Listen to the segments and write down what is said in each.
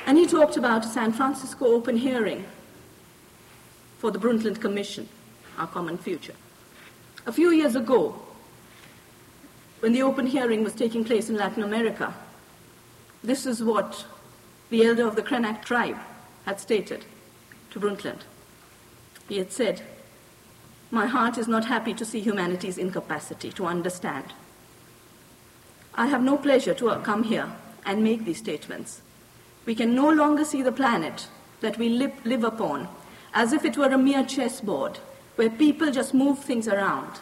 And he talked about a San Francisco open hearing for the Brundtland Commission, Our Common Future. A few years ago, when the open hearing was taking place in Latin America, this is what the elder of the Krenak tribe had stated to Brundtland. He had said, "My heart is not happy to see humanity's incapacity to understand. I have no pleasure to come here and make these statements. We can no longer see the planet that we live upon as if it were a mere chessboard where people just move things around,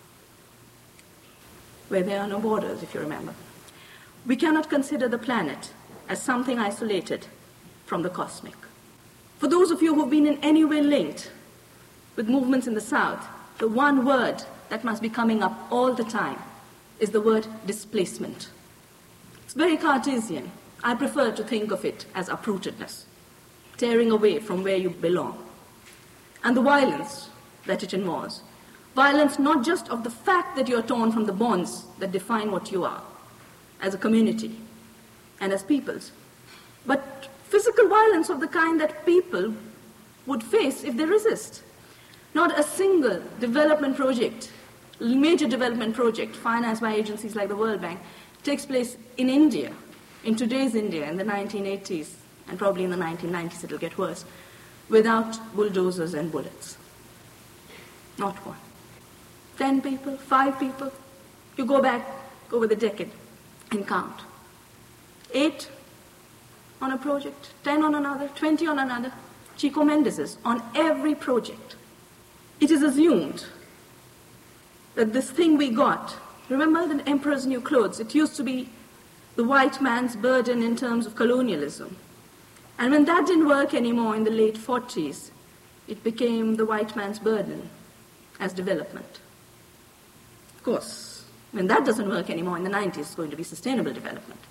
where there are no borders, if you remember. We cannot consider the planet as something isolated from the cosmic." For those of you who have been in any way linked with movements in the South, the one word that must be coming up all the time is the word displacement. It's very Cartesian. I prefer to think of it as uprootedness, tearing away from where you belong. And the violence that it involves. Violence not just of the fact that you're torn from the bonds that define what you are as a community and as peoples, but physical violence of the kind that people would face if they resist. Not a single development project, major development project financed by agencies like the World Bank takes place in India, in today's India, in the 1980s, and probably in the 1990s it'll get worse, without bulldozers and bullets. Not one. 10 people, 5 people. You go back over the decade and count. 8 on a project, 10 on another, 20 on another. Chico Mendes's on every project. It is assumed that this thing we got, remember the emperor's new clothes, it used to be the white man's burden in terms of colonialism. And when that didn't work anymore in the late 40s, it became the white man's burden as development. Of course, when that doesn't work anymore in the 90s, it's going to be sustainable development.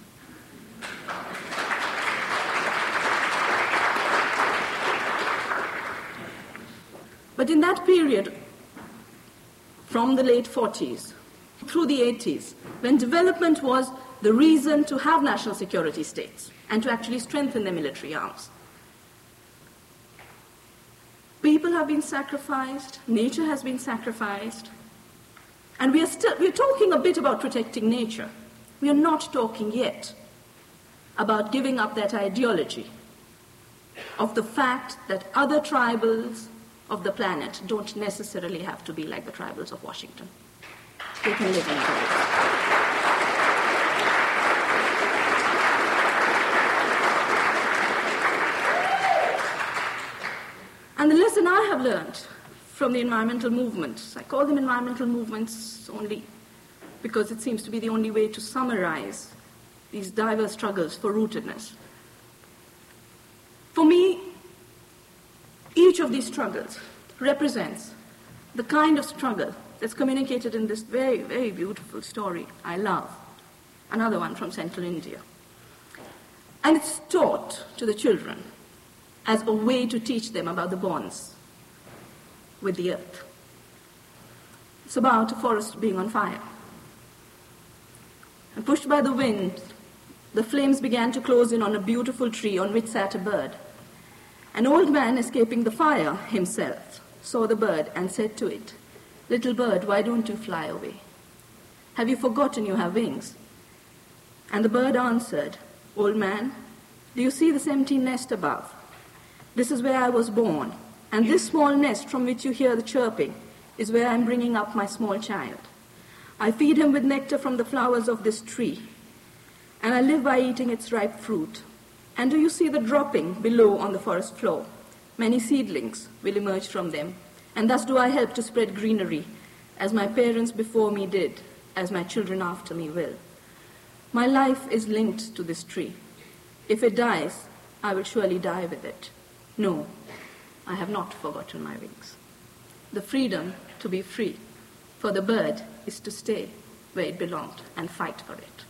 But in that period, from the late 40s through the 80s, when development was the reason to have national security states and to actually strengthen their military arms, people have been sacrificed, nature has been sacrificed, and we're talking a bit about protecting nature. We are not talking yet about giving up that ideology of the fact that other tribals of the planet don't necessarily have to be like the tribals of Washington. They can live in peace. And the lesson I have learned from the environmental movements, I call them environmental movements only because it seems to be the only way to summarize these diverse struggles for rootedness. For me, each of these struggles represents the kind of struggle that's communicated in this very, very beautiful story I love, another one from Central India. And it's taught to the children as a way to teach them about the bonds with the earth. It's about a forest being on fire. And pushed by the wind, the flames began to close in on a beautiful tree on which sat a bird. An old man, escaping the fire himself, saw the bird and said to it, "Little bird, why don't you fly away? Have you forgotten you have wings?" And the bird answered, "Old man, do you see this empty nest above? This is where I was born, and this small nest from which you hear the chirping is where I'm bringing up my small child. I feed him with nectar from the flowers of this tree, and I live by eating its ripe fruit. And do you see the dropping below on the forest floor? Many seedlings will emerge from them, and thus do I help to spread greenery, as my parents before me did, as my children after me will. My life is linked to this tree. If it dies, I will surely die with it. No, I have not forgotten my wings." The freedom to be free for the bird is to stay where it belonged and fight for it.